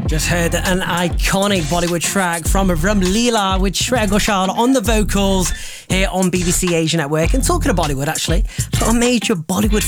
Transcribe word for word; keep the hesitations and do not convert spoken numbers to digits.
Just heard an iconic Bollywood track from Ram Leela with Shreya Ghoshal on the vocals here on B B C Asia Network. And talking of Bollywood, actually, got a major Bollywood